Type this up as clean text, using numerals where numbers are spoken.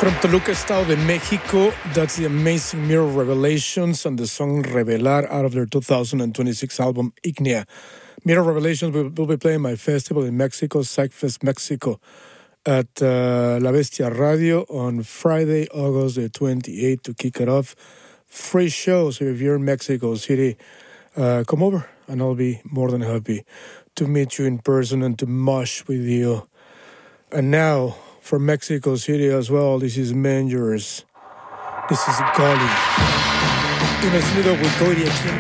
From Toluca, Estado de Mexico, that's the amazing Mirror Revelations and the song Revelar out of their 2026 album Ignea. Mirror Revelations will be playing my festival in Mexico, Psychfest Mexico, at La Bestia Radio on Friday, August the 28th to kick it off. Free show, so if you're in Mexico City, come over and I'll be more than happy to meet you in person and to mosh with you. And now, from Mexico City as well, this is Mangers. This is Golly. En el sonido with Goiri aquí en